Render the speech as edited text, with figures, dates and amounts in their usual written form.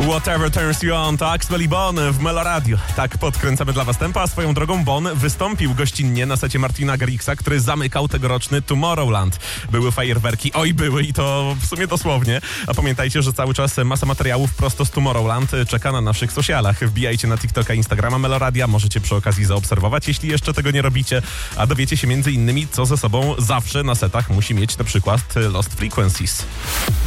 Whatever Turns You On to Axwell i Bon w Meloradio. Tak podkręcamy dla was tempo, a swoją drogą Bon wystąpił gościnnie na secie Martina Garrixa, który zamykał tegoroczny Tomorrowland. Były fajerwerki, oj były i to w sumie dosłownie. A pamiętajcie, że cały czas masa materiałów prosto z Tomorrowland czeka na naszych socialach. Wbijajcie na TikToka, Instagrama Meloradia, możecie przy okazji zaobserwować, jeśli jeszcze tego nie robicie, a dowiecie się m.in. co ze sobą zawsze na setach musi mieć na przykład Lost Frequencies.